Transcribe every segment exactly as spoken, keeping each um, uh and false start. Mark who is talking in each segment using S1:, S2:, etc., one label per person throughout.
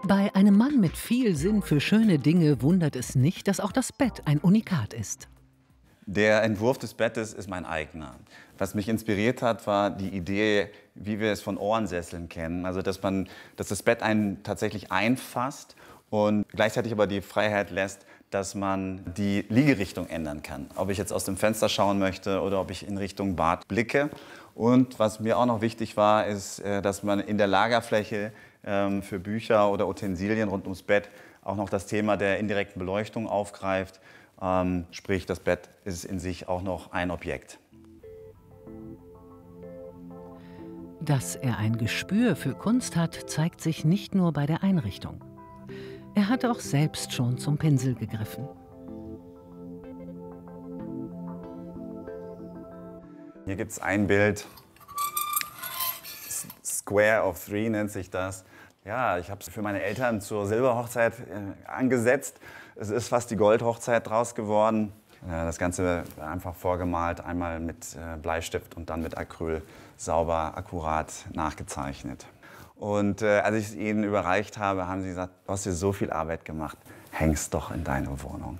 S1: Bei einem Mann mit viel Sinn für schöne Dinge wundert es nicht, dass auch das Bett ein Unikat ist.
S2: Der Entwurf des Bettes ist mein eigener. Was mich inspiriert hat, war die Idee, wie wir es von Ohrensesseln kennen. Also, dass, man, dass das Bett einen tatsächlich einfasst und gleichzeitig aber die Freiheit lässt, dass man die Liegerichtung ändern kann. Ob ich jetzt aus dem Fenster schauen möchte oder ob ich in Richtung Bad blicke. Und was mir auch noch wichtig war, ist, dass man in der Lagerfläche für Bücher oder Utensilien rund ums Bett auch noch das Thema der indirekten Beleuchtung aufgreift. Ähm, sprich, das Bett ist in sich auch noch ein Objekt.
S1: Dass er ein Gespür für Kunst hat, zeigt sich nicht nur bei der Einrichtung. Er hat auch selbst schon zum Pinsel gegriffen.
S2: Hier gibt es ein Bild, Square of Three nennt sich das. Ja, ich habe es für meine Eltern zur Silberhochzeit äh, angesetzt. Es ist fast die Goldhochzeit draus geworden. Äh, das Ganze einfach vorgemalt, einmal mit äh, Bleistift und dann mit Acryl sauber, akkurat nachgezeichnet. Und äh, als ich es ihnen überreicht habe, haben sie gesagt, du hast dir so viel Arbeit gemacht, häng's doch in deine Wohnung.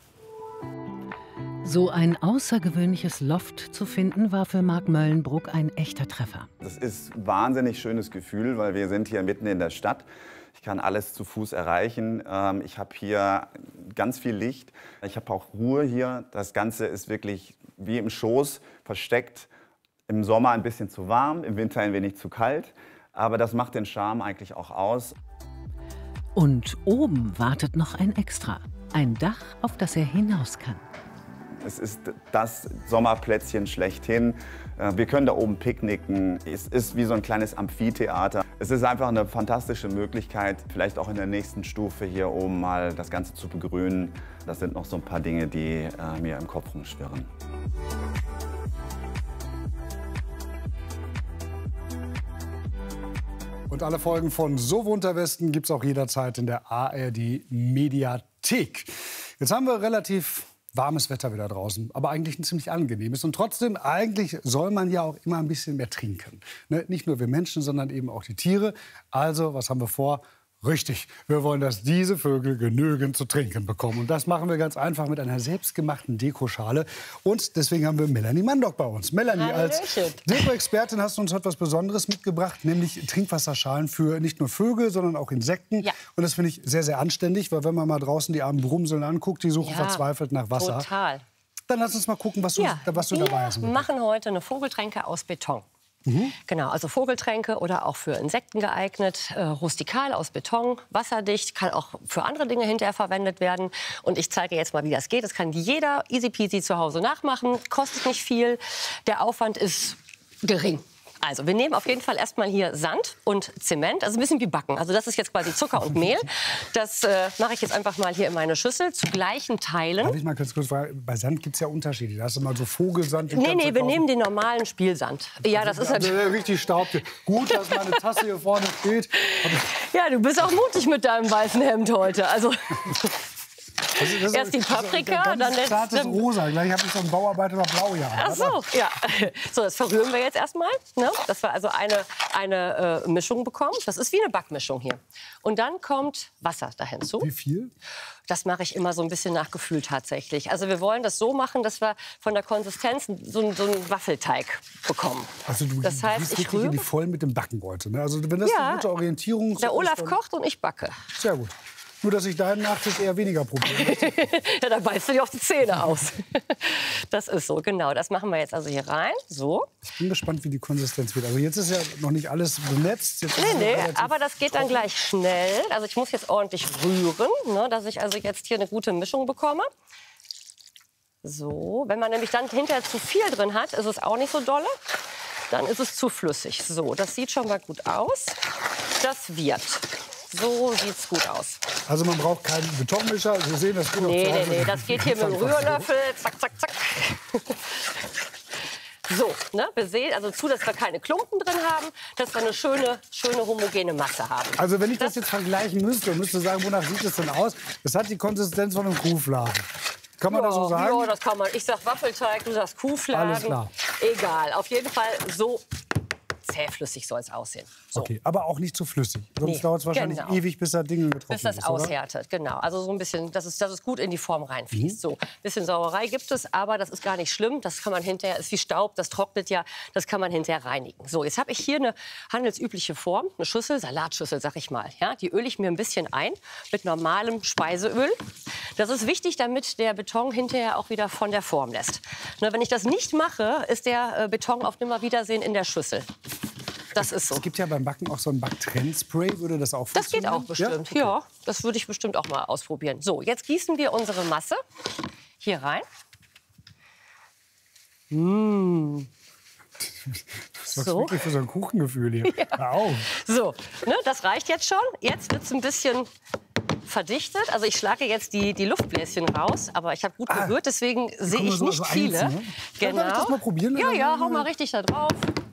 S1: So ein außergewöhnliches Loft zu finden, war für Marc Möllenbruck ein echter Treffer.
S2: Das ist ein wahnsinnig schönes Gefühl, weil wir sind hier mitten in der Stadt. Ich kann alles zu Fuß erreichen. Ich habe hier ganz viel Licht. Ich habe auch Ruhe hier. Das Ganze ist wirklich wie im Schoß versteckt. Im Sommer ein bisschen zu warm, im Winter ein wenig zu kalt. Aber das macht den Charme eigentlich auch aus.
S1: Und oben wartet noch ein Extra. Ein Dach, auf das er hinaus kann.
S2: Es ist das Sommerplätzchen schlechthin. Wir können da oben picknicken. Es ist wie so ein kleines Amphitheater. Es ist einfach eine fantastische Möglichkeit, vielleicht auch in der nächsten Stufe hier oben mal das Ganze zu begrünen. Das sind noch so ein paar Dinge, die äh, mir im Kopf rumschwirren.
S3: Und alle Folgen von So wohnt der Westen gibt es auch jederzeit in der A R D-Mediathek. Jetzt haben wir relativ warmes Wetter wieder draußen, aber eigentlich ein ziemlich angenehmes. Und trotzdem, eigentlich soll man ja auch immer ein bisschen mehr trinken. Ne? Nicht nur wir Menschen, sondern eben auch die Tiere. Also, was haben wir vor? Richtig, wir wollen, dass diese Vögel genügend zu trinken bekommen. Und das machen wir ganz einfach mit einer selbstgemachten Dekoschale. Und deswegen haben wir Melanie Mandock bei uns. Melanie, als Deko-Expertin hast du uns etwas Besonderes mitgebracht, nämlich Trinkwasserschalen für nicht nur Vögel, sondern auch Insekten. Ja. Und das finde ich sehr, sehr anständig, weil wenn man mal draußen die armen Brumseln anguckt, die suchen ja verzweifelt nach Wasser.
S4: Total.
S3: Dann lass uns mal gucken, was du,
S4: ja,
S3: was du dabei hast.
S4: Wir machen heute eine Vogeltränke aus Beton. Mhm. Genau, also Vogeltränke oder auch für Insekten geeignet, äh, rustikal aus Beton, wasserdicht, kann auch für andere Dinge hinterher verwendet werden. Und ich zeige jetzt mal, wie das geht. Das kann jeder easy peasy zu Hause nachmachen, kostet nicht viel, der Aufwand ist gering. Also, wir nehmen auf jeden Fall erstmal hier Sand und Zement, also ein bisschen wie Backen. Also das ist jetzt quasi Zucker und Mehl. Das äh, mache ich jetzt einfach mal hier in meine Schüssel zu gleichen Teilen.
S3: Darf ich mal ganz kurz fragen, bei Sand gibt es ja Unterschiede. Da hast du mal so Vogelsand.
S4: Nee, nee, wir kaufen. nehmen den normalen Spielsand. Ja, das ist
S3: also, halt richtig Staub. Gut, dass meine Tasse hier vorne steht.
S4: Ja, du bist auch mutig mit deinem weißen Hemd heute. Also
S3: Das ist, das ist,
S4: erst die Paprika,
S3: das ist
S4: dann
S3: das zartes Rosa. Gleich habe ich so einen Bauarbeiter noch blau hier.
S4: Ach so, ja. So, das verrühren wir jetzt erstmal, ne? Dass wir also eine, eine äh, Mischung bekommen. Das ist wie eine Backmischung hier. Und dann kommt Wasser da hinzu.
S3: Wie viel?
S4: Das mache ich immer so ein bisschen nach Gefühl tatsächlich. Also wir wollen das so machen, dass wir von der Konsistenz so, einen, so einen Waffelteig bekommen.
S3: Also du
S4: das heißt, ich
S3: rühre die voll mit dem Backenbeutel. Ne? Also wenn das
S4: ja,
S3: eine gute Orientierung
S4: der
S3: ist,
S4: Olaf
S3: dann
S4: kocht und ich backe.
S3: Sehr gut. Nur, dass ich deinen Nachtisch eher weniger Probleme habe.
S4: Ja, da beißt du dir auf die Zähne aus. Das ist so, genau. Das machen wir jetzt also hier rein. So.
S3: Ich bin gespannt, wie die Konsistenz wird. Also jetzt ist ja noch nicht alles benetzt. Jetzt
S4: nee, nee, aber das geht dann gleich schnell. Also ich muss jetzt ordentlich rühren, ne, dass ich also jetzt hier eine gute Mischung bekomme. So, wenn man nämlich dann hinterher zu viel drin hat, ist es auch nicht so dolle. Dann ist es zu flüssig. So, das sieht schon mal gut aus. Das wird. So sieht's gut aus.
S3: Also man braucht keinen Betonmischer. Sie sehen, das geht
S4: nee, nee, nee, das geht hier mit dem Rührlöffel. Zack, zack, zack. So, ne, wir sehen also zu, dass wir keine Klumpen drin haben, dass wir eine schöne, schöne homogene Masse haben.
S3: Also wenn ich das, das jetzt vergleichen müsste, müsste sagen, wonach sieht es denn aus? Das hat die Konsistenz von einem Kuhfladen. Kann man
S4: ja,
S3: das so sagen?
S4: Ja, das kann man. Ich sag Waffelteig, du sagst Kuhfladen.
S3: Alles klar.
S4: Egal, auf jeden Fall so zähflüssig soll es aussehen. So.
S3: Okay, aber auch nicht zu flüssig. Sonst
S4: Nee,
S3: dauert es wahrscheinlich
S4: genau.
S3: ewig, bis das Ding getrocknet
S4: Bis das
S3: ist, oder?
S4: aushärtet, genau. Also so ein bisschen, dass es, dass es gut in die Form reinfließt. So, ein bisschen Sauerei gibt es, aber das ist gar nicht schlimm. Das kann man hinterher, ist wie Staub, das trocknet ja, das kann man hinterher reinigen. So, jetzt habe ich hier eine handelsübliche Form, eine Schüssel, Salatschüssel, sag ich mal. Ja, die öle ich mir ein bisschen ein mit normalem Speiseöl. Das ist wichtig, damit der Beton hinterher auch wieder von der Form lässt. Na, wenn ich das nicht mache, ist der äh, Beton auf Nimmerwiedersehen in der Schüssel. Das ist so.
S3: Es gibt ja beim Backen auch so ein Backtrennspray. Würde das auch
S4: Das geht
S3: funktionieren?
S4: auch bestimmt. Ja,
S3: Ja?
S4: ja, das würde ich bestimmt auch mal ausprobieren. So, jetzt gießen wir unsere Masse hier rein. Mmh.
S3: Das ist
S4: So.
S3: wirklich für so ein Kuchengefühl hier. Hör auf.
S4: So, ne, das reicht jetzt schon. Jetzt wird es ein bisschen verdichtet. Also ich schlage jetzt die, die Luftbläschen raus, aber ich habe gut
S3: Ah.
S4: gerührt, deswegen sehe
S3: kommen
S4: ich
S3: so-
S4: nicht
S3: so
S4: viele.
S3: einzeln, ne?
S4: Genau.
S3: Darf ich das mal probieren?
S4: Ja, ja, hau mal richtig da drauf.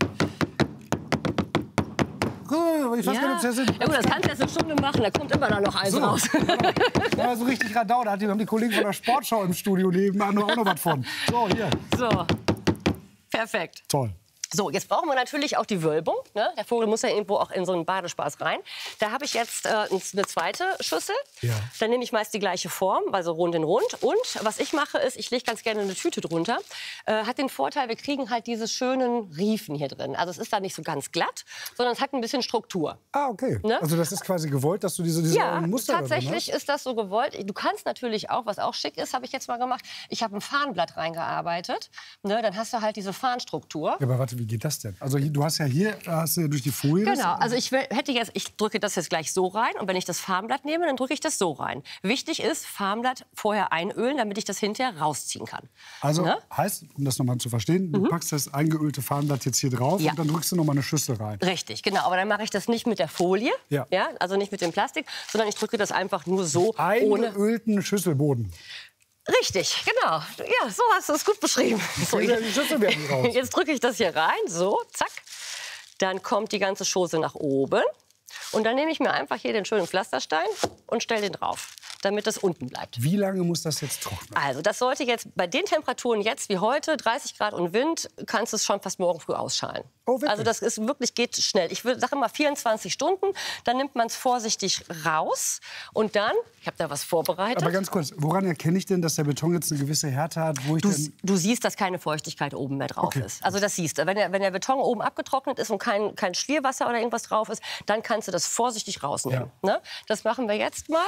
S3: Oh, ich weiß
S4: Ja.
S3: gar nicht, ob das
S4: Ja gut, das kannst du jetzt eine Stunde machen, da kommt immer noch eins
S3: So.
S4: raus.
S3: Ja, so richtig Radau. Da hat die- haben die Kollegen von der Sportschau im Studio nebenan auch noch was von. So, hier.
S4: So, perfekt.
S3: Toll.
S4: So, jetzt brauchen wir natürlich auch die Wölbung. Ne? Der Vogel muss ja irgendwo auch in so einen Badespaß rein. Da habe ich jetzt äh, eine zweite Schüssel.
S3: Ja.
S4: Dann nehme ich meist die gleiche Form, also rund in rund. Und was ich mache, ist, ich lege ganz gerne eine Tüte drunter. Äh, hat den Vorteil, wir kriegen halt diese schönen Riefen hier drin. Also es ist da nicht so ganz glatt, sondern es hat ein bisschen Struktur.
S3: Ah, okay.
S4: Ne?
S3: Also das ist quasi gewollt, dass du diese, diese
S4: Ja,
S3: Muster da drin
S4: tatsächlich ist das so gewollt. Du kannst natürlich auch, was auch schick ist, habe ich jetzt mal gemacht, ich habe ein Fahnenblatt reingearbeitet. Ne, dann hast du halt diese Fahnenstruktur.
S3: Ja, aber warte, wie geht das denn? Also hier- du hast ja hier hast du ja durch die Folie. das-
S4: Genau, also ich will- hätte jetzt, ich drücke das jetzt gleich so rein und wenn ich das Farbenblatt nehme, dann drücke ich das so rein. Wichtig ist, Farbenblatt vorher einölen, damit ich das hinterher rausziehen kann.
S3: Also
S4: Ne?
S3: heißt, um das nochmal zu verstehen, du packst das eingeölte Farbenblatt jetzt hier drauf
S4: Ja.
S3: und dann drückst du nochmal eine Schüssel rein.
S4: Richtig, genau. Aber dann mache ich das nicht mit der Folie,
S3: Ja.
S4: ja, also nicht mit dem Plastik, sondern ich drücke das einfach nur so ohne.
S3: Eingeölten Schüsselboden.
S4: Richtig, genau. Ja, so hast du es gut beschrieben. So,
S3: Ja, die Schüssel werden raus.
S4: jetzt drücke ich das hier rein, so, zack. Dann kommt die ganze Chose nach oben. Und dann nehme ich mir einfach hier den schönen Pflasterstein und stelle den drauf, damit das unten bleibt.
S3: Wie lange muss das jetzt trocknen?
S4: Also das sollte jetzt bei den Temperaturen jetzt wie heute, dreißig Grad und Wind, kannst du es schon fast morgen früh ausschalen.
S3: Oh, wirklich?
S4: Also das ist wirklich, geht schnell. Ich sage immer vierundzwanzig Stunden, dann nimmt man es vorsichtig raus und dann, ich habe da was vorbereitet.
S3: Aber ganz kurz, woran erkenne ich denn, dass der Beton jetzt eine gewisse Härte hat, wo ich
S4: Du,
S3: denn...
S4: du siehst, dass keine Feuchtigkeit oben mehr drauf
S3: Okay.
S4: ist. Also das siehst du. Wenn der, wenn der Beton oben abgetrocknet ist und kein, kein Schwierwasser oder irgendwas drauf ist, dann kannst du das vorsichtig rausnehmen. Ne? Das machen wir jetzt mal.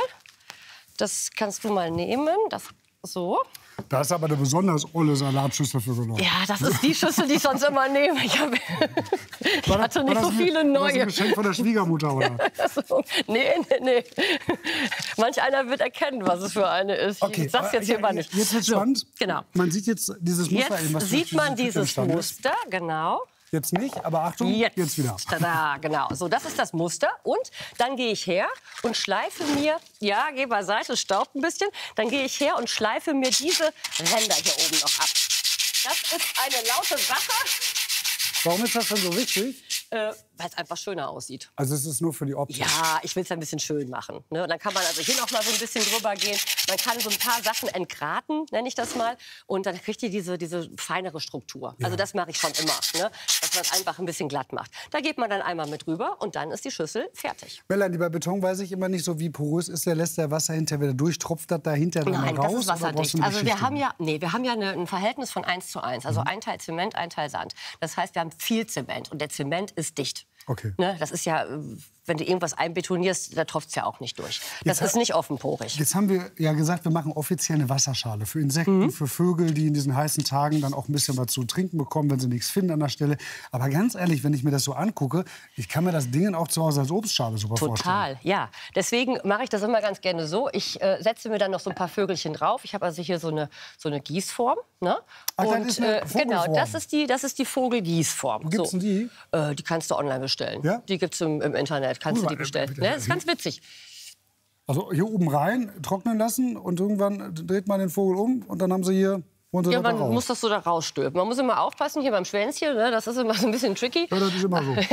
S4: Das kannst du mal nehmen. Das, so.
S3: Da ist aber eine besonders olle Salatschüssel für genommen.
S4: Ja, das ist die Schüssel, die ich sonst immer nehme. Ich, hab, ich
S3: War das-
S4: hatte
S3: war
S4: nicht
S3: das
S4: so
S3: ein-
S4: viele
S3: war das
S4: neue.
S3: ein Geschenk von der Schwiegermutter, oder?
S4: So, nee, nee, nee. Manch einer wird erkennen, was es für eine ist.
S3: Okay,
S4: Ich sag's jetzt
S3: äh,
S4: hier
S3: ja,
S4: mal nicht.
S3: Jetzt wird
S4: So,
S3: spannend.
S4: Genau.
S3: Man sieht jetzt dieses Muster eben, was
S4: Jetzt
S3: durch
S4: sieht man
S3: diese Tüte
S4: dieses
S3: entstanden ist.
S4: Muster, genau.
S3: Jetzt nicht, aber Achtung, jetzt,
S4: Jetzt,
S3: wieder.
S4: Tada, genau. So, das ist das Muster. Und dann gehe ich her und schleife mir, ja, geh beiseite, staubt ein bisschen. Dann gehe ich her und schleife mir diese Ränder hier oben noch ab. Das ist eine laute Sache,
S3: Warum ist das denn so wichtig?
S4: äh, weil es einfach schöner aussieht.
S3: Also es ist nur für die Optik.
S4: Ja, ich will es ein bisschen schön machen. Ne? Und dann kann man also hier noch mal so ein bisschen drüber gehen. Man kann so ein paar Sachen entgraten, nenne ich das mal. Und dann kriegt ihr diese, diese feinere Struktur. Also das mache ich schon immer, ne? Dass man es einfach ein bisschen glatt macht. Da geht man dann einmal mit rüber und dann ist die Schüssel fertig.
S3: Melanie, bei Beton weiß ich immer nicht so, wie porös ist der, lässt der Wasser hinterher wieder durch, tropft das dahinter dann
S4: Nein,
S3: raus?
S4: das ist
S3: oder brauchst du
S4: wasserdicht.
S3: eine
S4: Also wir
S3: Beschichtung?
S4: haben ja, nee, wir haben ja eine, ein Verhältnis von eins zu eins. Also ein Teil Zement, ein Teil Sand. Das heißt, wir haben viel Zement und der Zement ist dicht.
S3: Okay.
S4: Ne, das ist ja, äh, wenn du irgendwas einbetonierst, da tropft es ja auch nicht durch. Das
S3: Jetzt
S4: ist nicht offenporig.
S3: Jetzt haben wir ja gesagt, wir machen offiziell eine Wasserschale für Insekten,
S4: Mhm.
S3: für Vögel, die in diesen heißen Tagen dann auch ein bisschen was zu trinken bekommen, wenn sie nichts finden an der Stelle. Aber ganz ehrlich, wenn ich mir das so angucke, ich kann mir das Ding auch zu Hause als Obstschale super vorstellen.
S4: Total, ja. Deswegen mache ich das immer ganz gerne so. Ich äh, setze mir dann noch so ein paar Vögelchen drauf. Ich habe also hier so eine, so eine Gießform. Ne?
S3: Ach, das
S4: Und
S3: ist eine
S4: äh, genau,
S3: Vogelform.
S4: das ist die, das ist die Vogelgießform.
S3: Wo gibt's
S4: so.
S3: denn die?
S4: Äh, die kannst du online bestellen.
S3: Ja?
S4: Die gibt's im, im Internet, kannst
S3: Cool,
S4: du die bestellen.
S3: bitte.
S4: Ne? Das ist ganz witzig.
S3: Also hier oben rein, trocknen lassen und irgendwann dreht man den Vogel um und dann haben sie hier Und so
S4: ja, man
S3: da raus.
S4: muss das so da rausstülpen. Man muss immer aufpassen, hier beim Schwänzchen, ne? Das ist immer so ein bisschen tricky.
S3: Ja, das ist immer so.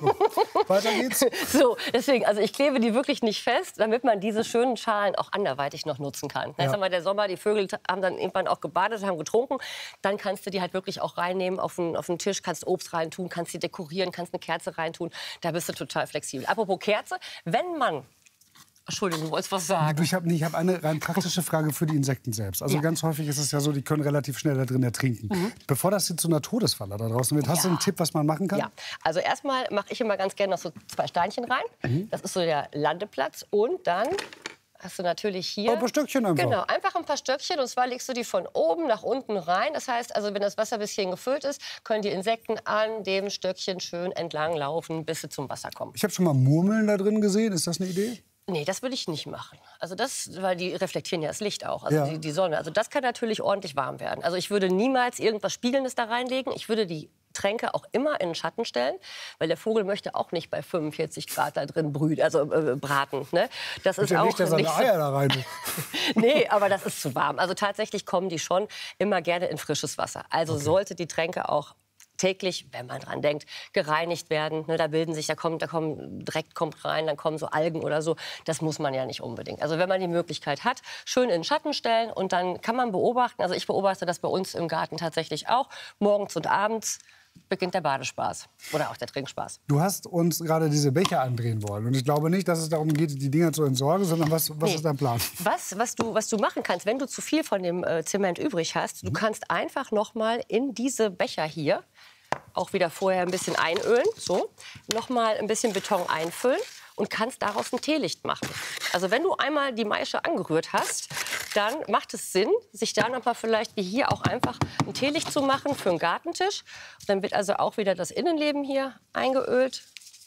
S3: so. Weiter geht's.
S4: So, deswegen, also ich klebe die wirklich nicht fest, damit man diese schönen Schalen auch anderweitig noch nutzen kann. Ja. Sag mal, der Sommer, die Vögel haben dann irgendwann auch gebadet, haben getrunken. Dann kannst du die halt wirklich auch reinnehmen auf den, auf den Tisch, kannst Obst reintun, kannst sie dekorieren, kannst eine Kerze reintun. Da bist du total flexibel. Apropos Kerze, wenn man... Entschuldigung, du wolltest was sagen.
S3: Ich habe hab eine rein praktische Frage für die Insekten selbst. Also
S4: ja.
S3: ganz häufig ist es ja so, die können relativ schnell da drin ertrinken. Mhm. Bevor das jetzt zu einer Todesfalle da draußen wird, hast ja. du einen Tipp, was man machen kann?
S4: Ja, also erstmal mache ich immer ganz gerne noch so zwei Steinchen rein. Mhm. Das ist so der Landeplatz. Und dann hast du natürlich hier...
S3: Ein paar Stöckchen einfach.
S4: Genau, einfach ein paar Stöckchen. Und zwar legst du die von oben nach unten rein. Das heißt, also wenn das Wasser ein bisschen gefüllt ist, können die Insekten an dem Stöckchen schön entlang laufen, bis sie zum Wasser kommen.
S3: Ich habe schon mal Murmeln da drin gesehen. Ist das eine Idee?
S4: Nee, das würde ich nicht machen. Also das, weil die reflektieren ja das Licht auch, also
S3: ja.
S4: die, die Sonne. Also das kann natürlich ordentlich warm werden. Also ich würde niemals irgendwas Spiegelndes da reinlegen. Ich würde die Tränke auch immer in den Schatten stellen, weil der Vogel möchte auch nicht bei fünfundvierzig Grad da drin brüten, also äh, braten. Ne? Das ist
S3: ja
S4: auch
S3: nicht, dass er
S4: nicht
S3: Eier da rein.
S4: Nee, aber das ist zu warm. Also tatsächlich kommen die schon immer gerne in frisches Wasser. Also okay. sollte die Tränke auch täglich, wenn man dran denkt, gereinigt werden. Ne, da bilden sich, da kommt, da kommen, Dreck kommt rein, dann kommen so Algen oder so. Das muss man ja nicht unbedingt. Also wenn man die Möglichkeit hat, schön in den Schatten stellen und dann kann man beobachten. Also ich beobachte das bei uns im Garten tatsächlich auch. Morgens und abends beginnt der Badespaß oder auch der Trinkspaß.
S3: Du hast uns gerade diese Becher andrehen wollen. Und ich glaube nicht, dass es darum geht, die Dinger zu entsorgen, sondern was, was nee. ist dein Plan?
S4: Was, was, du, was du machen kannst, wenn du zu viel von dem äh, Zement übrig hast, mhm. du kannst einfach noch mal in diese Becher hier auch wieder vorher ein bisschen einölen, so, noch mal ein bisschen Beton einfüllen und kannst daraus ein Teelicht machen. Also wenn du einmal die Maische angerührt hast, dann macht es Sinn, sich da noch mal vielleicht wie hier auch einfach ein Teelicht zu machen für einen Gartentisch. Dann wird also auch wieder das Innenleben hier eingeölt.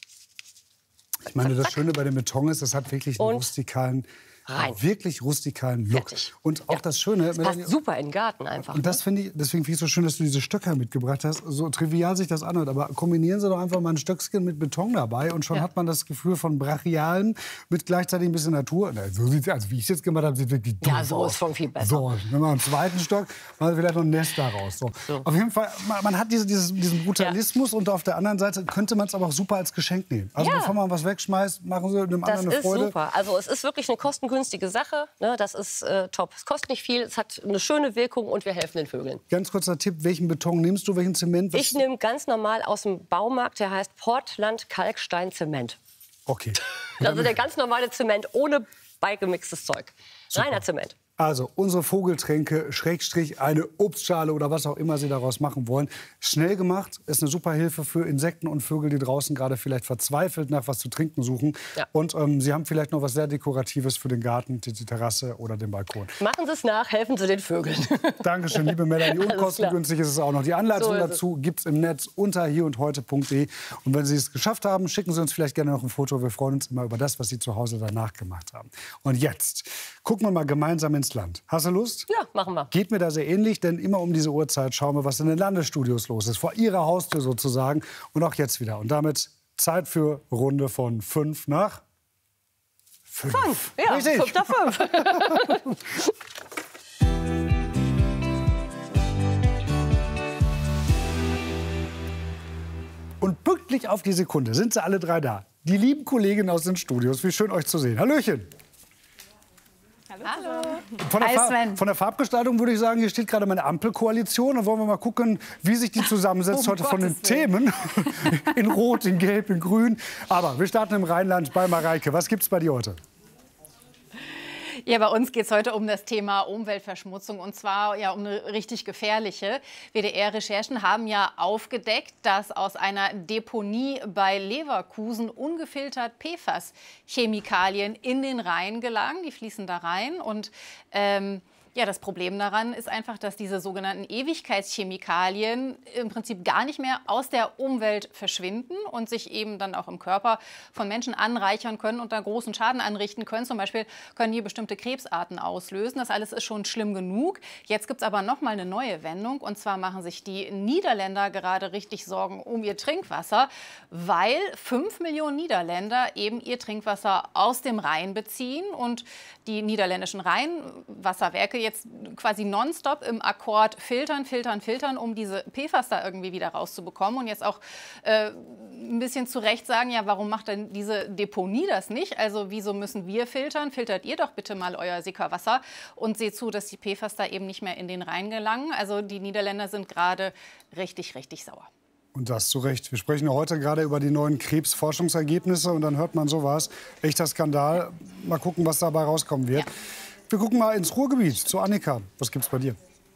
S3: Ich meine, das Schöne bei dem Beton ist, es hat wirklich einen rustikalen,
S4: rein.
S3: wirklich rustikalen Look.
S4: Fertig.
S3: Und auch
S4: ja.
S3: das Schöne...
S4: Das passt super in den Garten einfach.
S3: Und das finde ich, deswegen finde ich es so schön, dass du diese Stöcker mitgebracht hast. So trivial sich das anhört, aber kombinieren Sie doch einfach mal ein Stöckchen mit Beton dabei und schon ja. hat man das Gefühl von Brachialen mit gleichzeitig ein bisschen Natur. Na, so sieht's, also wie ich es jetzt gemacht habe, sieht wirklich
S4: ja, so
S3: aus.
S4: ist schon viel besser.
S3: So, wenn man einen zweiten Stock, machen wir vielleicht noch ein Nest daraus. So. So. Auf jeden Fall, man, man hat diese, dieses, diesen Brutalismus ja. und auf der anderen Seite könnte man es aber auch super als Geschenk nehmen. Also ja. bevor man was wegschmeißt, machen Sie einem
S4: das
S3: anderen eine Freude.
S4: Das ist super. Also es ist wirklich eine kostengünstige Sache. Ne, das ist äh, top. Es kostet nicht viel, es hat eine schöne Wirkung und wir helfen den Vögeln.
S3: Ganz kurzer Tipp, welchen Beton nimmst du, welchen Zement? Was?
S4: Ich nehme ganz normal aus dem Baumarkt, der heißt Portland Kalkstein-Zement.
S3: Okay.
S4: Also der ganz normale Zement ohne beigemixtes Zeug. Super. Reiner Zement.
S3: Also unsere Vogeltränke, Schrägstrich, eine Obstschale oder was auch immer Sie daraus machen wollen. Schnell gemacht, ist eine super Hilfe für Insekten und Vögel, die draußen gerade vielleicht verzweifelt nach was zu trinken suchen. Ja. Und ähm, Sie haben vielleicht noch was sehr Dekoratives für den Garten, die, die Terrasse oder den Balkon.
S4: Machen Sie es nach, helfen Sie den Vögeln.
S3: Dankeschön, liebe Melanie. Und kostengünstig ist es auch noch. Die Anleitung so dazu gibt es im Netz unter hierundheute punkt de. Und wenn Sie es geschafft haben, schicken Sie uns vielleicht gerne noch ein Foto. Wir freuen uns immer über das, was Sie zu Hause danach gemacht haben. Und jetzt gucken wir mal gemeinsam ins Land. Hast du Lust?
S4: Ja, machen wir.
S3: Geht mir da sehr ähnlich, denn immer um diese Uhrzeit schauen wir, was in den Landesstudios los ist. Vor Ihrer Haustür sozusagen. Und auch jetzt wieder. Und damit Zeit für Runde von fünf nach fünf.
S4: Fünf, ja,
S3: Richtig.
S4: fünf nach fünf.
S3: Und pünktlich auf die Sekunde sind sie alle drei da. Die lieben Kolleginnen aus den Studios. Wie schön, euch zu sehen. Hallöchen.
S5: Hallo.
S3: Von der, Farb, von der Farbgestaltung würde ich sagen, hier steht gerade meine Ampelkoalition. Dann wollen wir mal gucken, wie sich die zusammensetzt
S5: um
S3: heute von den
S5: Gottes Willen.
S3: Themen. In Rot, in Gelb, in Grün. Aber wir starten im Rheinland bei Mareike. Was gibt's bei dir heute?
S5: Ja, bei uns geht es heute um das Thema Umweltverschmutzung, und zwar ja um eine richtig gefährliche. W D R-Recherchen haben ja aufgedeckt, dass aus einer Deponie bei Leverkusen ungefiltert P F A S-Chemikalien in den Rhein gelangen. Die fließen da rein und ähm, ja, das Problem daran ist einfach, dass diese sogenannten Ewigkeitschemikalien im Prinzip gar nicht mehr aus der Umwelt verschwinden und sich eben dann auch im Körper von Menschen anreichern können und da großen Schaden anrichten können. Zum Beispiel können die bestimmte Krebsarten auslösen. Das alles ist schon schlimm genug. Jetzt gibt es aber noch mal eine neue Wendung. Und zwar machen sich die Niederländer gerade richtig Sorgen um ihr Trinkwasser, weil fünf Millionen Niederländer eben ihr Trinkwasser aus dem Rhein beziehen. Und die niederländischen Rheinwasserwerke Stärke jetzt quasi nonstop im Akkord filtern, filtern, filtern, um diese P FAS da irgendwie wieder rauszubekommen. Und jetzt auch äh, ein bisschen zu Recht sagen, ja, warum macht denn diese Deponie das nicht? Also wieso müssen wir filtern? Filtert ihr doch bitte mal euer Sickerwasser und seht zu, dass die P FAS da eben nicht mehr in den Rhein gelangen. Also die Niederländer sind gerade richtig, richtig sauer.
S3: Und das zu Recht. Wir sprechen heute gerade über die neuen Krebsforschungsergebnisse und dann hört man sowas. Echter Skandal. Mal gucken, was dabei rauskommen wird. Ja. Wir gucken mal ins Ruhrgebiet zu Annika. Was gibt's bei dir?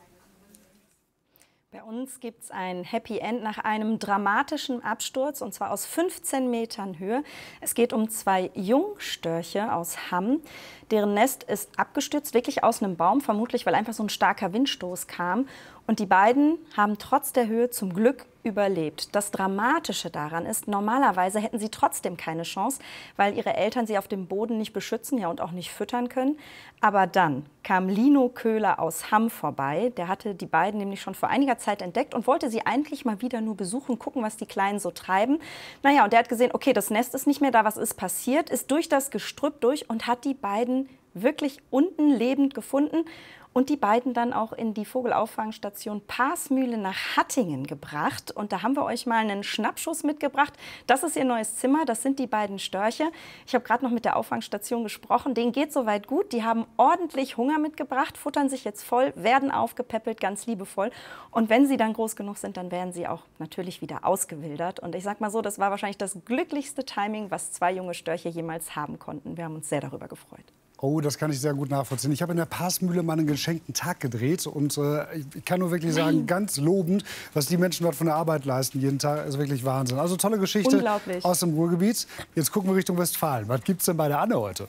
S6: Bei uns gibt es ein Happy End nach einem dramatischen Absturz, und zwar aus fünfzehn Metern Höhe. Es geht um zwei Jungstörche aus Hamm. Deren Nest ist abgestürzt, wirklich aus einem Baum, vermutlich weil einfach so ein starker Windstoß kam. Und die beiden haben trotz der Höhe zum Glück überlebt. Das Dramatische daran ist, normalerweise hätten sie trotzdem keine Chance, weil ihre Eltern sie auf dem Boden nicht beschützen, ja, und auch nicht füttern können. Aber dann kam Lino Köhler aus Hamm vorbei. Der hatte die beiden nämlich schon vor einiger Zeit entdeckt und wollte sie eigentlich mal wieder nur besuchen, gucken, was die Kleinen so treiben. Naja, und der hat gesehen, okay, das Nest ist nicht mehr da, was ist passiert, ist durch das Gestrüpp durch und hat die beiden wirklich unten lebend gefunden. Und die beiden dann auch in die Vogelauffangstation Paasmühle nach Hattingen gebracht. Und da haben wir euch mal einen Schnappschuss mitgebracht. Das ist ihr neues Zimmer, das sind die beiden Störche. Ich habe gerade noch mit der Auffangstation gesprochen. Denen geht soweit gut. Die haben ordentlich Hunger mitgebracht, futtern sich jetzt voll, werden aufgepäppelt, ganz liebevoll. Und wenn sie dann groß genug sind, dann werden sie auch natürlich wieder ausgewildert. Und ich sag mal so, das war wahrscheinlich das glücklichste Timing, was zwei junge Störche jemals haben konnten. Wir haben uns sehr darüber gefreut.
S3: Oh, das kann ich sehr gut nachvollziehen. Ich habe in der Paasmühle mal einen geschenkten Tag gedreht und äh, ich kann nur wirklich sagen, Nein. ganz lobend, was die Menschen dort von der Arbeit leisten jeden Tag, ist wirklich Wahnsinn. Also tolle Geschichte aus dem Ruhrgebiet. Jetzt gucken wir Richtung Westfalen. Was gibt's denn bei der Anne heute?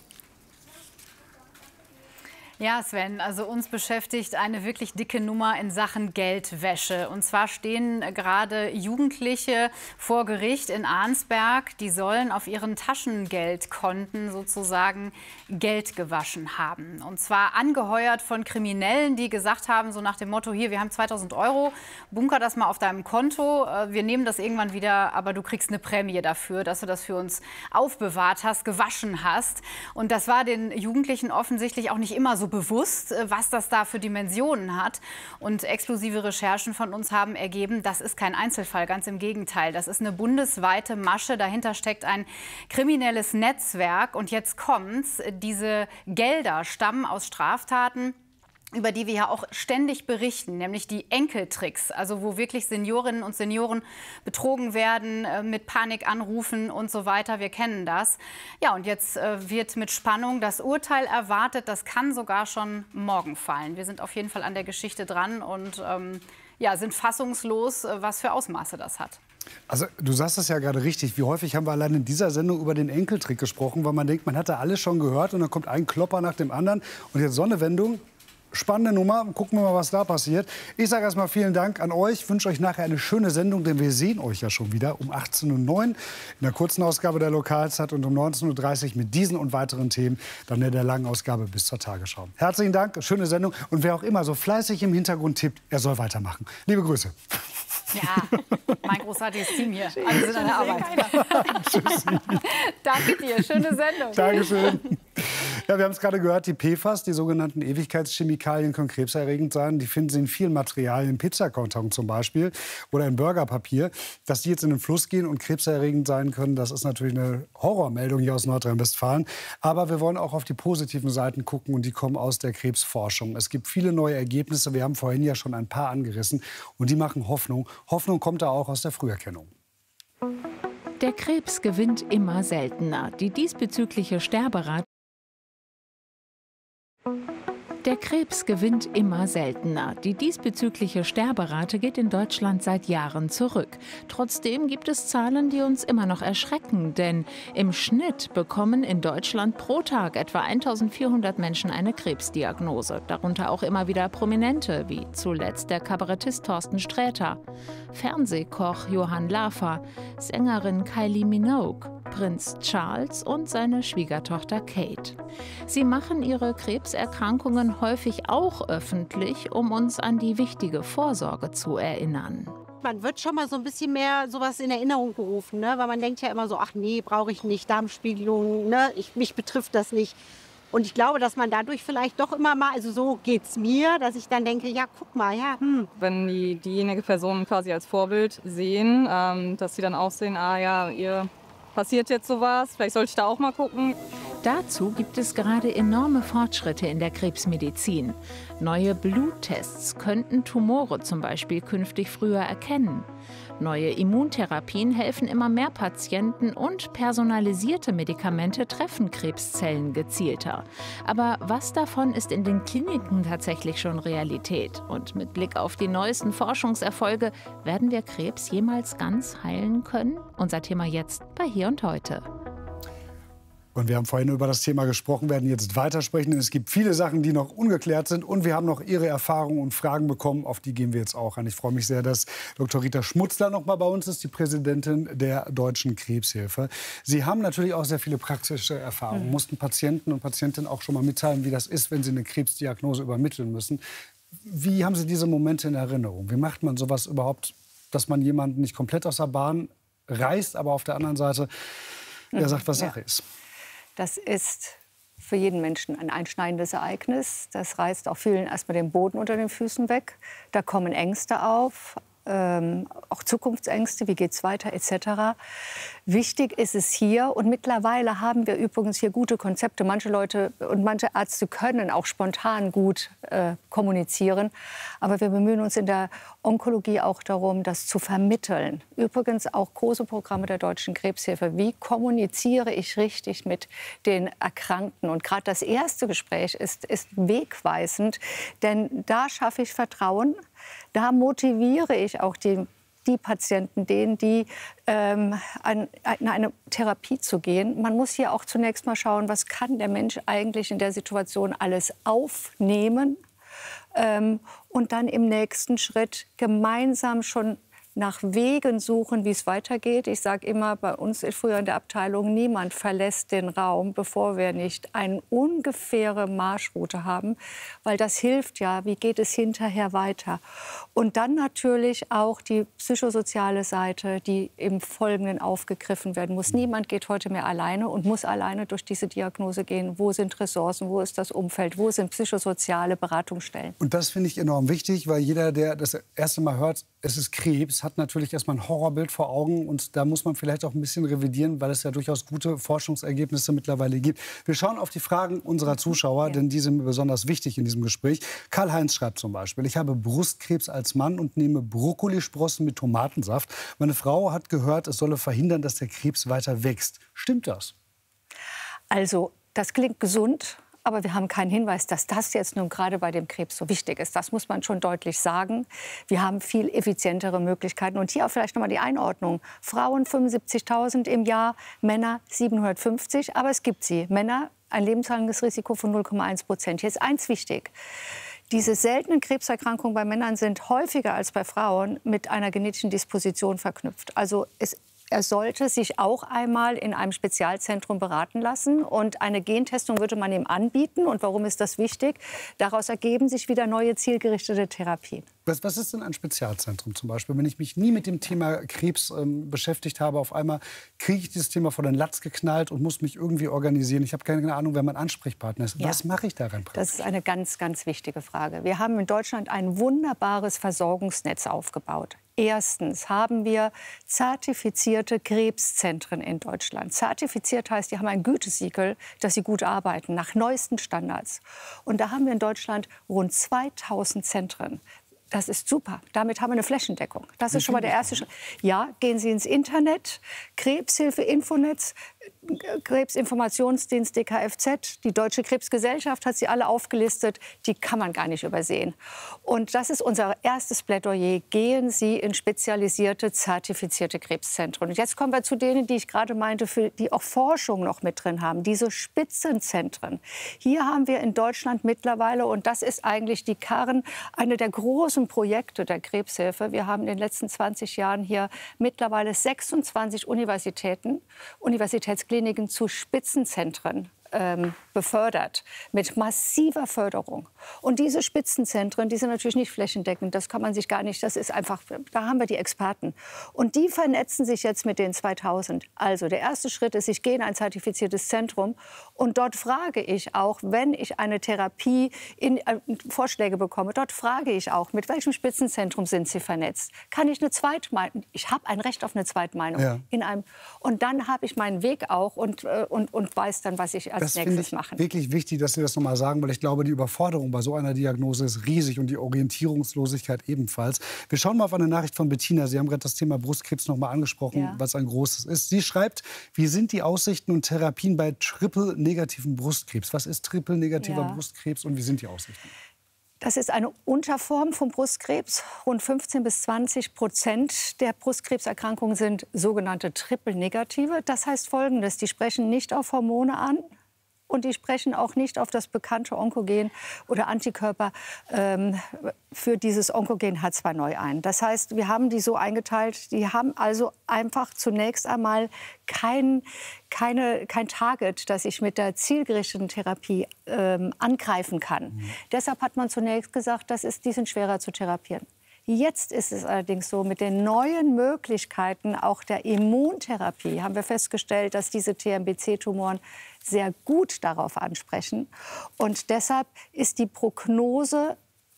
S5: Ja, Sven, also uns beschäftigt eine wirklich dicke Nummer in Sachen Geldwäsche. Und zwar stehen gerade Jugendliche vor Gericht in Arnsberg. Die sollen auf ihren Taschengeldkonten sozusagen Geld gewaschen haben. Und zwar angeheuert von Kriminellen, die gesagt haben, so nach dem Motto, hier, wir haben zweitausend Euro, bunker das mal auf deinem Konto. Wir nehmen das irgendwann wieder, aber du kriegst eine Prämie dafür, dass du das für uns aufbewahrt hast, gewaschen hast. Und das war den Jugendlichen offensichtlich auch nicht immer so bewusst, was das da für Dimensionen hat. Und exklusive Recherchen von uns haben ergeben, das ist kein Einzelfall, ganz im Gegenteil. Das ist eine bundesweite Masche, dahinter steckt ein kriminelles Netzwerk. Und jetzt kommt's, diese Gelder stammen aus Straftaten, über die wir ja auch ständig berichten, nämlich die Enkeltricks, also wo wirklich Seniorinnen und Senioren betrogen werden, äh, mit Panikanrufen und so weiter. Wir kennen das. Ja, und jetzt äh, wird mit Spannung das Urteil erwartet. Das kann sogar schon morgen fallen. Wir sind auf jeden Fall an der Geschichte dran und ähm, ja, sind fassungslos, äh, was für Ausmaße das hat.
S3: Also du sagst es ja gerade richtig. Wie häufig haben wir allein in dieser Sendung über den Enkeltrick gesprochen, weil man denkt, man hat da alles schon gehört und dann kommt ein Klopper nach dem anderen. Und jetzt so eine Wendung. Spannende Nummer. Gucken wir mal, was da passiert. Ich sage erstmal vielen Dank an euch. Ich wünsche euch nachher eine schöne Sendung, denn wir sehen euch ja schon wieder um achtzehn Uhr neun in der kurzen Ausgabe der Lokalzeit und um neunzehn Uhr dreißig mit diesen und weiteren Themen dann in der langen Ausgabe bis zur Tagesschau. Herzlichen Dank, schöne Sendung. Und wer auch immer so fleißig im Hintergrund tippt, er soll weitermachen. Liebe Grüße.
S5: Ja, mein großartiges Team hier. Alle sind an der Arbeit. Danke dir, schöne Sendung.
S3: Dankeschön. Ja, wir haben es gerade gehört, die P FAS, die sogenannten Ewigkeitschemikalien, können krebserregend sein. Die finden Sie in vielen Materialien, Pizzakarton zum Beispiel oder in Burgerpapier. Dass die jetzt in den Fluss gehen und krebserregend sein können, das ist natürlich eine Horrormeldung hier aus Nordrhein-Westfalen. Aber wir wollen auch auf die positiven Seiten gucken und die kommen aus der Krebsforschung. Es gibt viele neue Ergebnisse, wir haben vorhin ja schon ein paar angerissen und die machen Hoffnung. Hoffnung kommt da auch aus der Früherkennung.
S7: Der Krebs gewinnt immer seltener. Die diesbezügliche Sterberate Der Krebs gewinnt immer seltener. Die diesbezügliche Sterberate geht in Deutschland seit Jahren zurück. Trotzdem gibt es Zahlen, die uns immer noch erschrecken. Denn im Schnitt bekommen in Deutschland pro Tag etwa eintausendvierhundert Menschen eine Krebsdiagnose. Darunter auch immer wieder Prominente, wie zuletzt der Kabarettist Thorsten Sträter, Fernsehkoch Johann Lafer, Sängerin Kylie Minogue, Prinz Charles und seine Schwiegertochter Kate. Sie machen ihre Krebserkrankungen häufig auch öffentlich, um uns an die wichtige Vorsorge zu erinnern.
S8: Man wird schon mal so ein bisschen mehr sowas in Erinnerung gerufen, ne? Weil man denkt ja immer so, ach nee, brauche ich nicht, Darmspiegelung, ne? ich, mich betrifft das nicht. Und ich glaube, dass man dadurch vielleicht doch immer mal, also so geht's mir, dass ich dann denke, ja, guck mal, ja, hm.
S9: Wenn die, diejenige Person quasi als Vorbild sehen, ähm, dass sie dann auch sehen, ah ja, ihr passiert jetzt sowas, vielleicht sollte ich da auch mal gucken.
S7: Dazu gibt es gerade enorme Fortschritte in der Krebsmedizin. Neue Bluttests könnten Tumore zum Beispiel künftig früher erkennen. Neue Immuntherapien helfen immer mehr Patienten und personalisierte Medikamente treffen Krebszellen gezielter. Aber was davon ist in den Kliniken tatsächlich schon Realität? Und mit Blick auf die neuesten Forschungserfolge, werden wir Krebs jemals ganz heilen können? Unser Thema jetzt bei Hier und Heute.
S3: Und wir haben vorhin über das Thema gesprochen, werden jetzt weitersprechen. Denn es gibt viele Sachen, die noch ungeklärt sind. Und wir haben noch Ihre Erfahrungen und Fragen bekommen. Auf die gehen wir jetzt auch an. Ich freue mich sehr, dass Doktor Rita Schmutzler noch mal bei uns ist, die Präsidentin der Deutschen Krebshilfe. Sie haben natürlich auch sehr viele praktische Erfahrungen. Mhm. Mussten Patienten und Patientinnen auch schon mal mitteilen, wie das ist, wenn sie eine Krebsdiagnose übermitteln müssen. Wie haben Sie diese Momente in Erinnerung? Wie macht man sowas überhaupt, dass man jemanden nicht komplett aus der Bahn reißt, aber auf der anderen Seite er sagt, was Sache ist?
S10: Das ist für jeden Menschen ein einschneidendes Ereignis. Das reißt auch vielen erstmal den Boden unter den Füßen weg. Da kommen Ängste auf, ähm, auch Zukunftsängste, wie geht es weiter et cetera. Wichtig ist es hier, und mittlerweile haben wir übrigens hier gute Konzepte. Manche Leute und manche Ärzte können auch spontan gut äh, kommunizieren. Aber wir bemühen uns in der Onkologie auch darum, das zu vermitteln. Übrigens auch große Programme der Deutschen Krebshilfe. Wie kommuniziere ich richtig mit den Erkrankten? Und gerade das erste Gespräch ist, ist wegweisend, denn da schaffe ich Vertrauen. Da motiviere ich auch die, die Patienten, denen, die ähm, an, in eine Therapie zu gehen. Man muss hier auch zunächst mal schauen, was kann der Mensch eigentlich in der Situation alles aufnehmen ähm, und dann im nächsten Schritt gemeinsam schon nach Wegen suchen, wie es weitergeht. Ich sage immer, bei uns früher in der Abteilung, niemand verlässt den Raum, bevor wir nicht eine ungefähre Marschroute haben, weil das hilft ja, wie geht es hinterher weiter. Und dann natürlich auch die psychosoziale Seite, die im Folgenden aufgegriffen werden muss. Niemand geht heute mehr alleine und muss alleine durch diese Diagnose gehen. Wo sind Ressourcen, wo ist das Umfeld, wo sind psychosoziale Beratungsstellen?
S3: Und das finde ich enorm wichtig, weil jeder, der das erste Mal hört, es ist Krebs, hat natürlich erstmal ein Horrorbild vor Augen. Und da muss man vielleicht auch ein bisschen revidieren, weil es ja durchaus gute Forschungsergebnisse mittlerweile gibt. Wir schauen auf die Fragen unserer Zuschauer, denn die sind mir besonders wichtig in diesem Gespräch. Karl-Heinz schreibt zum Beispiel: Ich habe Brustkrebs als Mann und nehme Brokkolisprossen mit Tomatensaft. Meine Frau hat gehört, es solle verhindern, dass der Krebs weiter wächst. Stimmt das?
S10: Also, das klingt gesund. Aber wir haben keinen Hinweis, dass das jetzt nun gerade bei dem Krebs so wichtig ist. Das muss man schon deutlich sagen. Wir haben viel effizientere Möglichkeiten. Und hier auch vielleicht noch mal die Einordnung. Frauen fünfundsiebzigtausend im Jahr, Männer siebenhundertfünfzig. Aber es gibt sie. Männer ein lebenslanges Risiko von null Komma eins Prozent. Hier ist eins wichtig. Diese seltenen Krebserkrankungen bei Männern sind häufiger als bei Frauen mit einer genetischen Disposition verknüpft. Also es Er sollte sich auch einmal in einem Spezialzentrum beraten lassen. Und eine Gentestung würde man ihm anbieten. Und warum ist das wichtig? Daraus ergeben sich wieder neue zielgerichtete Therapien.
S3: Was, was ist denn ein Spezialzentrum zum Beispiel? Wenn ich mich nie mit dem Thema Krebs ähm, beschäftigt habe, auf einmal kriege ich dieses Thema vor den Latz geknallt und muss mich irgendwie organisieren. Ich habe keine Ahnung, wer mein Ansprechpartner ist.
S10: Ja.
S3: Was mache ich daran?
S10: Das ist eine ganz, ganz wichtige Frage. Wir haben in Deutschland ein wunderbares Versorgungsnetz aufgebaut. Erstens haben wir zertifizierte Krebszentren in Deutschland. Zertifiziert heißt, die haben ein Gütesiegel, dass sie gut arbeiten, nach neuesten Standards. Und da haben wir in Deutschland rund zweitausend Zentren. Das ist super. Damit haben wir eine Flächendeckung. Das ist schon mal der erste Schritt. Ja, gehen Sie ins Internet, Krebshilfe, Infonetz, Krebsinformationsdienst D K F Z, die Deutsche Krebsgesellschaft hat sie alle aufgelistet. Die kann man gar nicht übersehen. Und das ist unser erstes Plädoyer. Gehen Sie in spezialisierte, zertifizierte Krebszentren. Und jetzt kommen wir zu denen, die ich gerade meinte, für die auch Forschung noch mit drin haben. Diese Spitzenzentren. Hier haben wir in Deutschland mittlerweile, und das ist eigentlich die Kern, eine der großen Projekte der Krebshilfe. Wir haben in den letzten zwanzig Jahren hier mittlerweile sechsundzwanzig Universitäten, Universitätskliniken zu Spitzenzentren ähm, befördert mit massiver Förderung. Und diese Spitzenzentren, die sind natürlich nicht flächendeckend, das kann man sich gar nicht, das ist einfach, da haben wir die Experten. Und die vernetzen sich jetzt mit den zweitausend. Also der erste Schritt ist, ich gehe in ein zertifiziertes Zentrum und dort frage ich auch, wenn ich eine Therapie in äh, Vorschläge bekomme, dort frage ich auch, mit welchem Spitzenzentrum sind Sie vernetzt? Kann ich eine Zweitmeinung, ich habe ein Recht auf eine Zweitmeinung. Ja. In einem, und dann habe ich meinen Weg auch und, äh, und, und weiß dann, was ich als
S3: das
S10: nächstes mache.
S3: Wirklich wichtig, dass Sie das noch mal sagen, weil ich glaube, die Überforderung bei so einer Diagnose ist riesig und die Orientierungslosigkeit ebenfalls. Wir schauen mal auf eine Nachricht von Bettina. Sie haben gerade das Thema Brustkrebs noch mal angesprochen, ja. was ein großes ist. Sie schreibt, wie sind die Aussichten und Therapien bei triple-negativen Brustkrebs? Was ist triple-negativer ja. Brustkrebs und wie sind die Aussichten?
S10: Das ist eine Unterform von Brustkrebs. Rund fünfzehn bis zwanzig Prozent der Brustkrebserkrankungen sind sogenannte triple-negative. Das heißt Folgendes, die sprechen nicht auf Hormone an. Und die sprechen auch nicht auf das bekannte Onkogen oder Antikörper ähm, für dieses Onkogen H zwei neu ein. Das heißt, wir haben die so eingeteilt, die haben also einfach zunächst einmal kein, keine, kein Target, das ich mit der zielgerichteten Therapie ähm, angreifen kann. Mhm. Deshalb hat man zunächst gesagt, das ist, die sind schwerer zu therapieren. Jetzt ist es allerdings so, mit den neuen Möglichkeiten auch der Immuntherapie haben wir festgestellt, dass diese T M B C-Tumoren sehr gut darauf ansprechen. Und deshalb ist die Prognose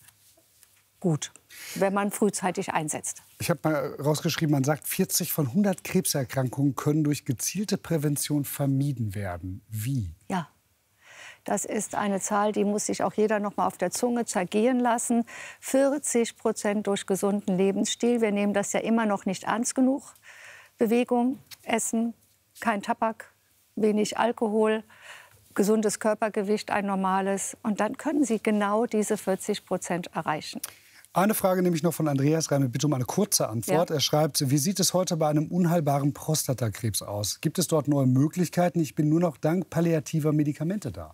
S10: gut, wenn man frühzeitig einsetzt.
S3: Ich habe mal rausgeschrieben, man sagt, vierzig von hundert Krebserkrankungen können durch gezielte Prävention vermieden werden. Wie?
S10: Ja. Das ist eine Zahl, die muss sich auch jeder noch mal auf der Zunge zergehen lassen. vierzig Prozent durch gesunden Lebensstil. Wir nehmen das ja immer noch nicht ernst genug. Bewegung, Essen, kein Tabak, wenig Alkohol, gesundes Körpergewicht, ein normales. Und dann können Sie genau diese vierzig Prozent erreichen.
S3: Eine Frage nehme ich noch von Andreas rein, bitte um eine kurze Antwort. Ja. Er schreibt, wie sieht es heute bei einem unheilbaren Prostatakrebs aus? Gibt es dort neue Möglichkeiten? Ich bin nur noch dank palliativer Medikamente da.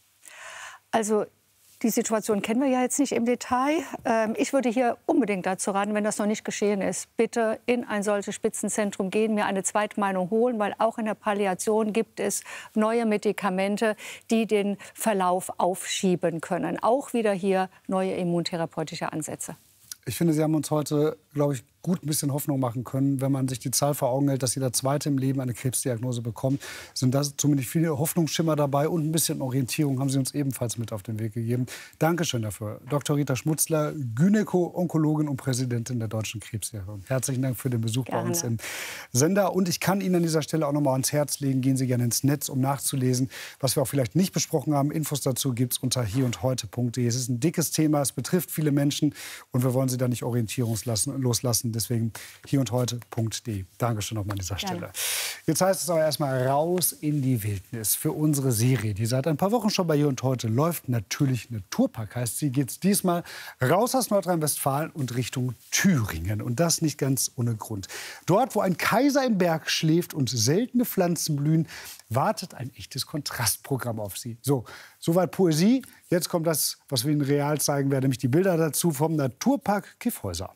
S10: Also die Situation kennen wir ja jetzt nicht im Detail. Ähm, ich würde hier unbedingt dazu raten, wenn das noch nicht geschehen ist, bitte in ein solches Spitzenzentrum gehen, mir eine Zweitmeinung holen, weil auch in der Palliation gibt es neue Medikamente, die den Verlauf aufschieben können. Auch wieder hier neue immuntherapeutische Ansätze.
S3: Ich finde, Sie haben uns heute, glaube ich, gut ein bisschen Hoffnung machen können, wenn man sich die Zahl vor Augen hält, dass jeder Zweite im Leben eine Krebsdiagnose bekommt. Sind da zumindest viele Hoffnungsschimmer dabei und ein bisschen Orientierung haben Sie uns ebenfalls mit auf den Weg gegeben. Dankeschön dafür. Doktor Rita Schmutzler, Gynäko-Onkologin und Präsidentin der Deutschen Krebshilfe. Herzlichen Dank für den Besuch Gerne. bei uns im Sender. Und ich kann Ihnen an dieser Stelle auch noch mal ans Herz legen, gehen Sie gerne ins Netz, um nachzulesen, was wir auch vielleicht nicht besprochen haben. Infos dazu gibt es unter hier und heute punkt de. Es ist ein dickes Thema, es betrifft viele Menschen und wir wollen Sie da nicht orientierungslos lassen. Deswegen hier und heute punkt de. Dankeschön nochmal an dieser Stelle. Gerne. Jetzt heißt es aber erstmal raus in die Wildnis für unsere Serie, die seit ein paar Wochen schon bei Hier und Heute läuft. Natürlich Naturpark heißt sie. Geht es diesmal raus aus Nordrhein-Westfalen und Richtung Thüringen. Und das nicht ganz ohne Grund. Dort, wo ein Kaiser im Berg schläft und seltene Pflanzen blühen, wartet ein echtes Kontrastprogramm auf Sie. So, soweit Poesie. Jetzt kommt das, was wir Ihnen real zeigen werden, nämlich die Bilder dazu vom Naturpark Kyffhäuser.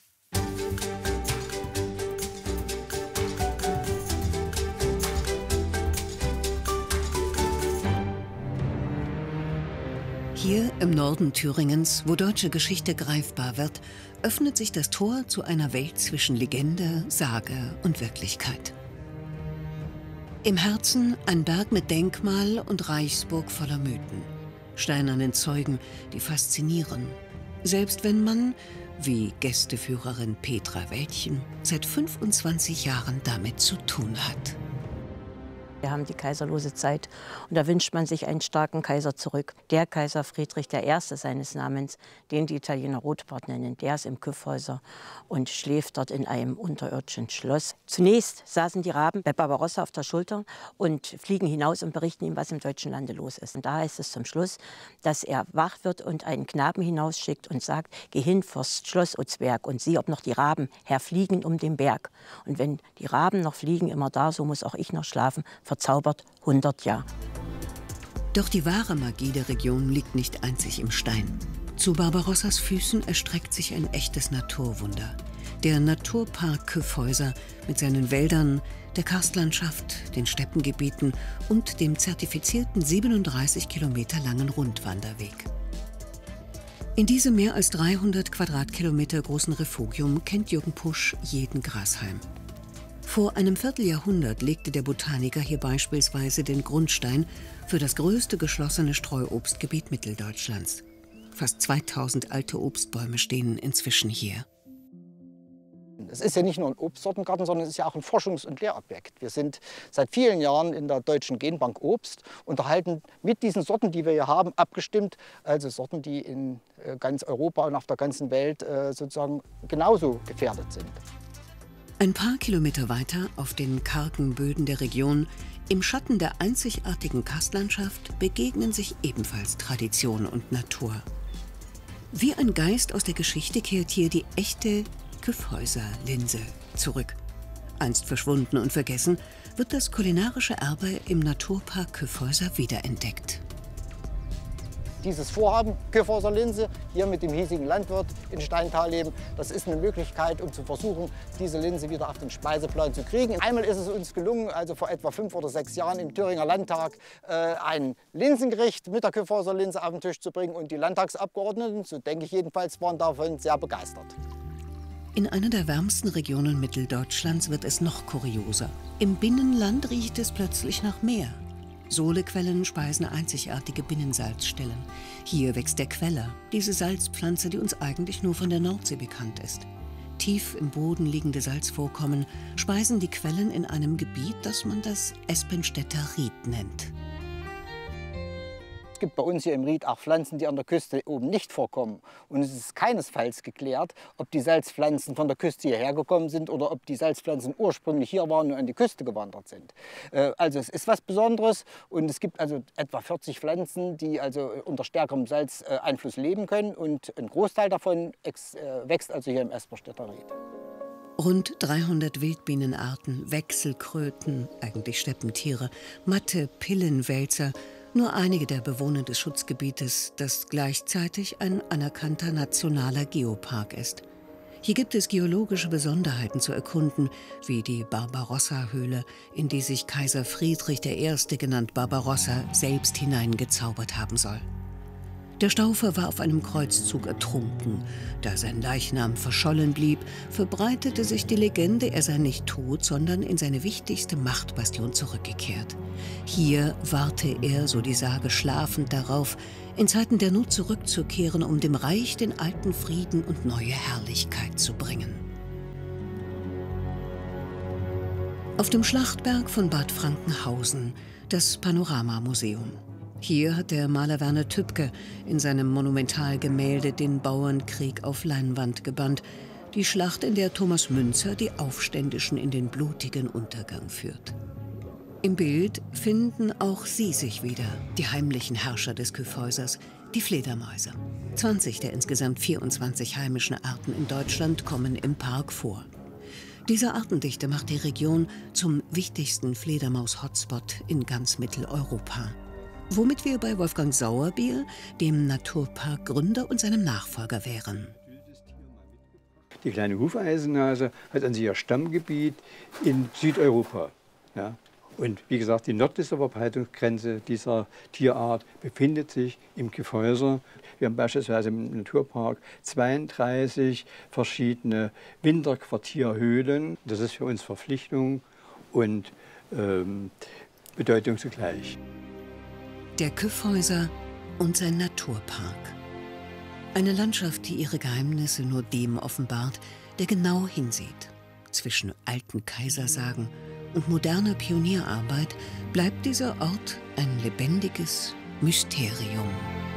S11: Hier im Norden Thüringens, wo deutsche Geschichte greifbar wird, öffnet sich das Tor zu einer Welt zwischen Legende, Sage und Wirklichkeit. Im Herzen ein Berg mit Denkmal und Reichsburg voller Mythen. Steinernen Zeugen, die faszinieren. Selbst wenn man, wie Gästeführerin Petra Wäldchen, seit fünfundzwanzig Jahren damit zu tun hat.
S12: Wir haben die kaiserlose Zeit und da wünscht man sich einen starken Kaiser zurück. Der Kaiser Friedrich der Erste seines Namens, den die Italiener Rotbart nennen, der ist im Kyffhäuser und schläft dort in einem unterirdischen Schloss. Zunächst saßen die Raben bei Barbarossa auf der Schulter und fliegen hinaus und berichten ihm, was im deutschen Lande los ist. Und da heißt es zum Schluss, dass er wach wird und einen Knaben hinausschickt und sagt, geh hin vors Schloss, o Zwerg, und sieh, ob noch die Raben herfliegen um den Berg. Und wenn die Raben noch fliegen, immer da, so muss auch ich noch schlafen, verzaubert hundert Jahre.
S11: Doch die wahre Magie der Region liegt nicht einzig im Stein. Zu Barbarossas Füßen erstreckt sich ein echtes Naturwunder. Der Naturpark Kyffhäuser mit seinen Wäldern, der Karstlandschaft, den Steppengebieten und dem zertifizierten siebenunddreißig Kilometer langen Rundwanderweg. In diesem mehr als dreihundert Quadratkilometer großen Refugium kennt Jürgen Pusch jeden Grashalm. Vor einem Vierteljahrhundert legte der Botaniker hier beispielsweise den Grundstein für das größte geschlossene Streuobstgebiet Mitteldeutschlands. Fast zweitausend alte Obstbäume stehen inzwischen hier.
S13: Es ist ja nicht nur ein Obstsortengarten, sondern es ist ja auch ein Forschungs- und Lehrobjekt. Wir sind seit vielen Jahren in der Deutschen Genbank Obst, unterhalten mit diesen Sorten, die wir hier haben, abgestimmt, also Sorten, die in ganz Europa und auf der ganzen Welt sozusagen genauso gefährdet sind.
S11: Ein paar Kilometer weiter, auf den kargen Böden der Region, im Schatten der einzigartigen Karstlandschaft, begegnen sich ebenfalls Tradition und Natur. Wie ein Geist aus der Geschichte kehrt hier die echte Kyffhäuser-Linse zurück. Einst verschwunden und vergessen, wird das kulinarische Erbe im Naturpark Kyffhäuser wiederentdeckt.
S13: Dieses Vorhaben, Kyffhäuser-Linse, hier mit dem hiesigen Landwirt in Steintal-Leben, das ist eine Möglichkeit, um zu versuchen, diese Linse wieder auf den Speiseplan zu kriegen. Einmal ist es uns gelungen, also vor etwa fünf oder sechs Jahren im Thüringer Landtag, äh, ein Linsengericht mit der Kyffhäuser-Linse auf den Tisch zu bringen. Und die Landtagsabgeordneten, so denke ich jedenfalls, waren davon sehr begeistert.
S11: In einer der wärmsten Regionen Mitteldeutschlands wird es noch kurioser. Im Binnenland riecht es plötzlich nach Meer. Sohlequellen speisen einzigartige Binnensalzstellen. Hier wächst der Queller, diese Salzpflanze, die uns eigentlich nur von der Nordsee bekannt ist. Tief im Boden liegende Salzvorkommen speisen die Quellen in einem Gebiet, das man das Espenstädter Ried nennt.
S13: Es gibt bei uns hier im Ried auch Pflanzen, die an der Küste oben nicht vorkommen. Und es ist keinesfalls geklärt, ob die Salzpflanzen von der Küste hierher gekommen sind oder ob die Salzpflanzen ursprünglich hier waren und an die Küste gewandert sind. Also es ist was Besonderes und es gibt also etwa vierzig Pflanzen, die also unter stärkerem Salzeinfluss leben können. Und ein Großteil davon wächst also hier im Espenstädter Ried.
S11: Rund dreihundert Wildbienenarten, Wechselkröten, eigentlich Steppentiere, Matte, Pillenwälzer, nur einige der Bewohner des Schutzgebietes, das gleichzeitig ein anerkannter nationaler Geopark ist. Hier gibt es geologische Besonderheiten zu erkunden, wie die Barbarossa-Höhle, in die sich Kaiser Friedrich der Erste, genannt Barbarossa, selbst hineingezaubert haben soll. Der Staufer war auf einem Kreuzzug ertrunken. Da sein Leichnam verschollen blieb, verbreitete sich die Legende, er sei nicht tot, sondern in seine wichtigste Machtbastion zurückgekehrt. Hier warte er, so die Sage, schlafend darauf, in Zeiten der Not zurückzukehren, um dem Reich den alten Frieden und neue Herrlichkeit zu bringen. Auf dem Schlachtberg von Bad Frankenhausen das Panoramamuseum. Hier hat der Maler Werner Tübke in seinem Monumentalgemälde den Bauernkrieg auf Leinwand gebannt. Die Schlacht, in der Thomas Münzer die Aufständischen in den blutigen Untergang führt. Im Bild finden auch sie sich wieder, die heimlichen Herrscher des Kyffhäusers, die Fledermäuse. zwanzig der insgesamt vierundzwanzig heimischen Arten in Deutschland kommen im Park vor. Diese Artendichte macht die Region zum wichtigsten Fledermaus-Hotspot in ganz Mitteleuropa. Womit wir bei Wolfgang Sauerbier, dem Naturparkgründer und seinem Nachfolger, wären.
S14: Die kleine Hufeisennase hat an sich ihr Stammgebiet in Südeuropa. Ja. Und wie gesagt, die nördlichste Verbreitungsgrenze dieser Tierart befindet sich im Kyffhäuser. Wir haben beispielsweise im Naturpark zweiunddreißig verschiedene Winterquartierhöhlen. Das ist für uns Verpflichtung und ähm, Bedeutung zugleich.
S11: Der Kyffhäuser und sein Naturpark. Eine Landschaft, die ihre Geheimnisse nur dem offenbart, der genau hinsieht. Zwischen alten Kaisersagen und moderner Pionierarbeit bleibt dieser Ort ein lebendiges Mysterium.